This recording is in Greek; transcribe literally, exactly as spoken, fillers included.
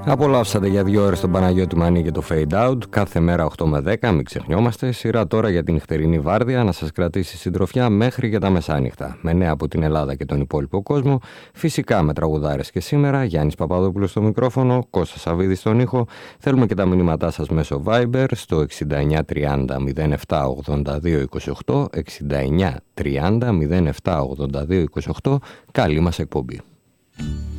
Απολαύσατε για δύο ώρες τον Παναγιώτη Μανί και το Fade Out. Κάθε μέρα οκτώ με δέκα, μην ξεχνιόμαστε. Σειρά τώρα για την νυχτερινή βάρδια να σας κρατήσει συντροφιά μέχρι και τα μεσάνυχτα. Με νέα από την Ελλάδα και τον υπόλοιπο κόσμο. Φυσικά με τραγουδάρες και σήμερα. Γιάννης Παπαδόπουλος στο μικρόφωνο, Κώστας Σαββίδης στον ήχο. Θέλουμε και τα μηνύματά σας μέσω Viber στο εξήντα εννιά τριάντα μηδέν επτά ογδόντα δύο είκοσι οκτώ. εξήντα εννιά τριάντα μηδέν επτά ογδόντα δύο είκοσι οκτώ. Καλή μας εκπομπή.